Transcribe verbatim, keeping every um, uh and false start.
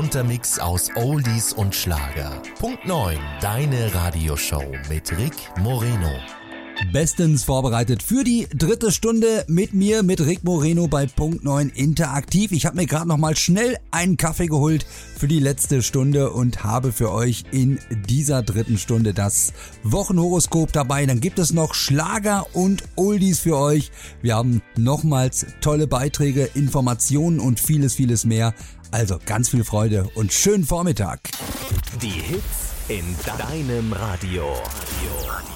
bunter Mix aus Oldies und Schlager. Punkt neun, deine Radioshow mit Rick Moreno. Bestens vorbereitet für die dritte Stunde mit mir, mit Rick Moreno bei Punkt neun Interaktiv. Ich habe mir gerade noch mal schnell einen Kaffee geholt für die letzte Stunde und habe für euch in dieser dritten Stunde das Wochenhoroskop dabei. Dann gibt es noch Schlager und Oldies für euch. Wir haben nochmals tolle Beiträge, Informationen und vieles, vieles mehr. Also ganz viel Freude und schönen Vormittag. Die Hits in deinem Radio. Radio.